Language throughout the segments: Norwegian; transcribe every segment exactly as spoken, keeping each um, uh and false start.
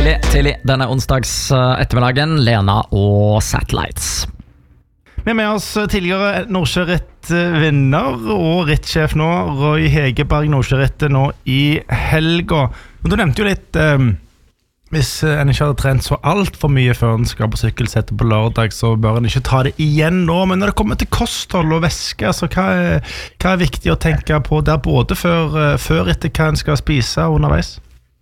Tidlig, tidlig denne onsdags ettermiddagen, Lena og Satellites. Vi er med oss tidligere Nordsjøritt-vinner og rittsjef nå, Roy Hegerberg, Nordsjørittet nå i helga. Men du nevnte jo litt, eh, hvis en ikke hadde trent så alt for mye før en skal på sykkelsettet på lørdag, så bør en ikke ta det igjen nå. Men når det kommer til kosthold og væske, altså, hva, er, hva er viktig å tenke på der, både før, før etter hva en skal spise underveis?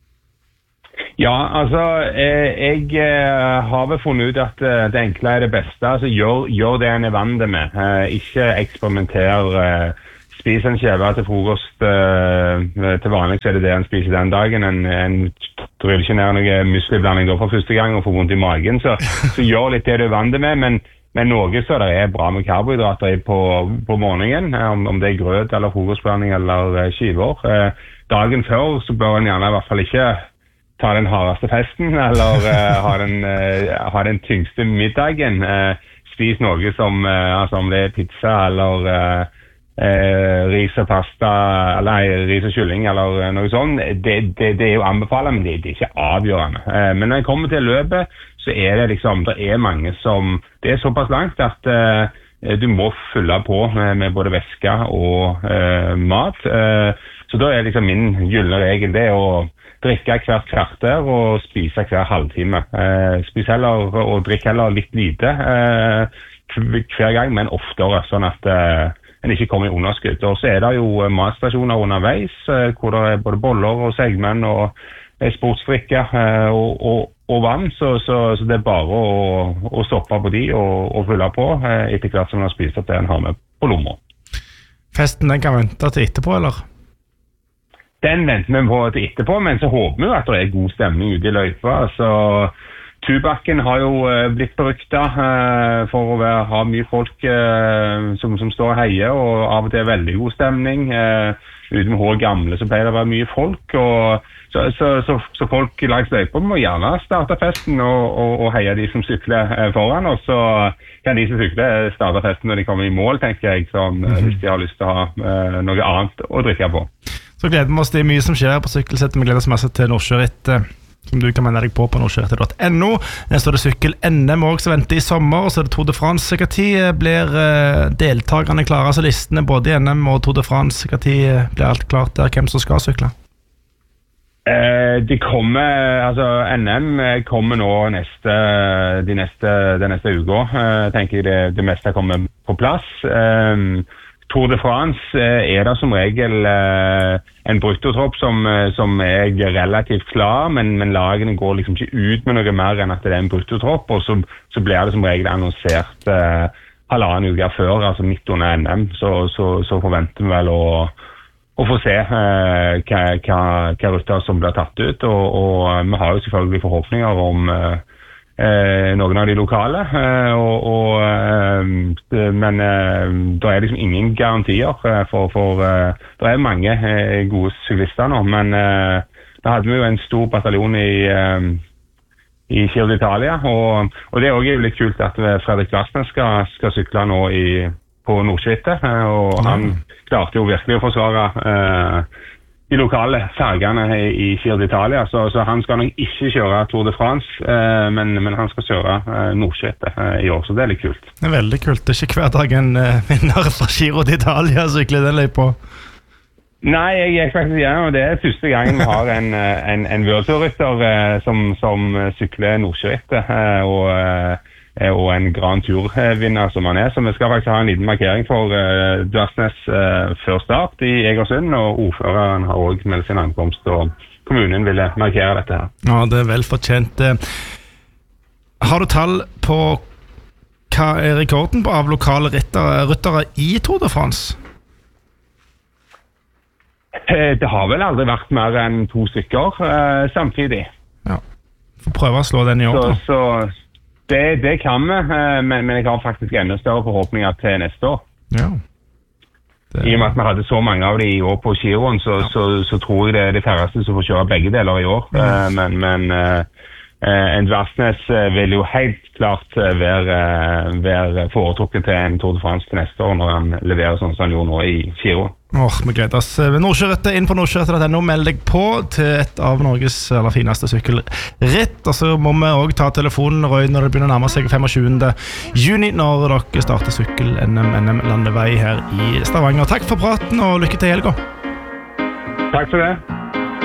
Ja, altså, jeg, jeg har vel funnet ut at det enkle er det beste. Altså, gjør, gjør det en er vant med. Ikke eksperimenter. Spis en skjeve til frokost. Til vanlig så er det det en spiser den dagen. En, en dryller ikke ned noe muskelblanding da for første gang og får vondt i magen. Så, så gjør litt det du er vant med, men, men noe så det er bra med karbohydrater på, på morgenen, om, om det er grøt eller frokostblanding eller skiver. Dagen før så bør en gjerne i hvert fall ikke ta den hardeste festen, eller uh, ha, den, uh, ha den tyngste middagen. Uh, spis noe som, uh, altså om det er pizza, eller uh, uh, ris og pasta, eller nei, ris og kylling, eller uh, noe sånt. Det, det, det er jo anbefalet, men det, det er ikke avgjørende. Uh, men når jeg kommer til løpet, så er det liksom, det er mange som, det er såpass langt at uh, du må fylle på med, med både væske og uh, mat. Uh, så da er liksom min gyllene regel det å drikke hvert kvarter og spise hver halvtime. Eh, spis heller og drikk heller litt lite eh, hver gang, men oftere, sånn at eh, en ikke kommer i underskudd. Og så er det jo matstasjoner underveis, eh, hvor det er både boller og segmenn og eh, sportsdrikke eh, og, og, og vann, så, så, så det er bare å, å stoppe på de og, og fylle på eh, etter hvert som en har spist at det en har med på lommer. Festen den kan vente til etterpå, eller? Den venter vi på til etterpå, men så håper vi at det er god stemning ute i løypa. Så Tubakken har jo blitt beryktet uh, for å være, ha mye folk uh, som, som står og heier, og av og til veldig god stemning. Uh, ute med hår gamle så pleier det å være mye folk, og så, så, så, så folk langs løypa må gjerne starte festen og, og, og heie de som sykler uh, foran, og så kan de som sykler starte festen når de kommer i mål, tenker jeg, sånn, uh, hvis de har lyst til å ha uh, noe annet å drikke på. Så gleder vi oss, det er mye som skjer på sykkelsettet. Vi gleder oss masse til Nordsjøritt, som du kan melde deg på på nordsjørittet punktum no. Neste er det sykkel-N M også, som venter i sommer, og så er det Tour de France. Hva tid blir deltakerne klare, altså listene både i N M og Tour de France? Hva tid blir alt klart der, hvem som skal sykle? Eh, de kommer, altså N M kommer nå neste, de neste, den neste uka. Eh, tenker jeg det, det meste kommer på plass. Eh, Tour de France er det som regel eh, en bruttotropp som, som er relativt klar, men, men lagene går liksom ikke ut med noe mer enn at det er en bruttotropp, og så, så blir det som regel annonsert eh, halvannen uke før, altså midt under N M, så, så, så forventer vi vel å, å få se eh, hva, hva, hva rutter som blir tatt ut, og, og vi har jo selvfølgelig forhåpninger om eh, Eh, noen av de lokale, eh, og, og, eh, men eh, det er liksom ingen garantier, eh, for, for eh, det er mange eh, gode syklister nå, men eh, da hadde vi jo en stor bataljon i, eh, i Giro d'Italia, og, og det er også litt kult at Fredrik Vassnes skal, skal sykle nå i, på Nordsjørittet, eh, og han klarte jo virkelig å forsvare eh, de lokale fargene i Giro d'Italia, så, så han skal nok ikke kjøre Tour de France, eh, men, men han skal kjøre eh, Nordsjørittet eh, i år, så det er litt kult. Det er veldig kult, det er ikke hver dag en eh, vinner fra Giro d'Italia sykler den løypa. Nei, jeg er faktisk igjen, og det er første gangen vi har en, en, en World-rytter eh, som, som sykler Nordsjørittet, eh, og eh, og en Grand Tour-vinner som han er, så vi skal faktisk ha en liten markering for uh, Dvarsnes uh, før start i Egersund, og ordføreren har også meldt sin ankomst, og kommunen ville markere dette her. Ja, det er vel fortjent. Har du tall på hva er rekorden på av lokale ryttere, ryttere i Tour de France? Det har vel aldri vært mer enn to stykker uh, samtidig. Ja, får prøve å slå den i år. Så, så Det, det kan vi, men, men jeg har faktisk enda større forhåpninger til neste år. Ja. Det... I og med at vi hadde så mange av de i år på Giroen, så, ja. så, så tror jeg det er de færreste som får kjøre begge deler i år. Ja. Men, men en Dvarsnes vil jo helt klart være, være foretrukket til en Tour de France til neste år, når han leverer sånn som han gjorde nå i Giro. Åh, vi gleder oss. Nordsjørittet, inn på nordsjørittet punkt no, meld deg på til et av Norges aller fineste sykkelritt. Og så må vi også ta telefonen, Roy, når det begynner å nærme seg tjuende femte juni, når dere starter sykkel-N M, N M landevei her i Stavanger. Takk for praten, og lykke til i helga. Takk for det.